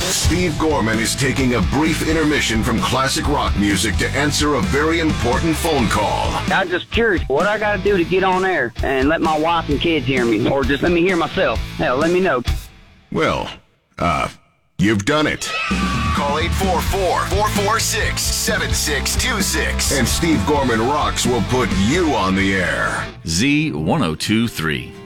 Steve Gorman is taking a brief intermission from classic rock music to answer a very important phone call. I'm just curious what I got to do to get on air and let my wife and kids hear me, or just let me hear myself. Hell, let me know. Well, you've done it. Call 844-446-7626. And Steve Gorman Rocks will put you on the air. Z1023.